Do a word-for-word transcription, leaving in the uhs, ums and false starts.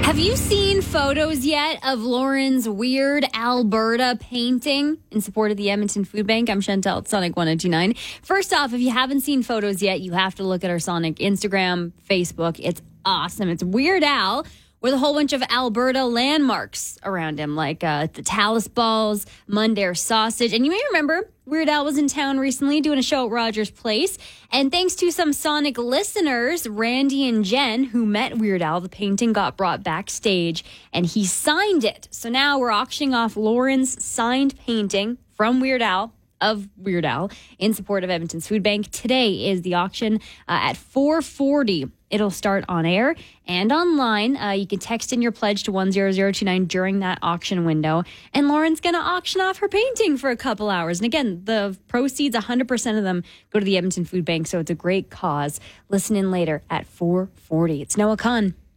Have you seen photos yet of Lauren's Weird Alberta painting in support of the Edmonton Food Bank? I'm Chantel at Sonic one oh two nine. First off, if you haven't seen photos yet, you have to look at our Sonic Instagram, Facebook. It's awesome. It's Weird Al with a whole bunch of Alberta landmarks around him, like uh, the Talus Balls, Mundare Sausage. And you may remember Weird Al was in town recently doing a show at Rogers Place. And thanks to some Sonic listeners, Randy and Jen, who met Weird Al, the painting got brought backstage and he signed it. So now we're auctioning off Lauren's signed painting from Weird Al of Weird Al in support of Edmonton's Food Bank. Today is the auction uh, at four forty. It'll start on air and online. Uh, you can text in your pledge to one zero zero two nine during that auction window. And Lauren's going to auction off her painting for a couple hours. And again, the proceeds, one hundred percent of them go to the Edmonton Food Bank. So it's a great cause. Listen in later at four forty. It's Noah Kahn.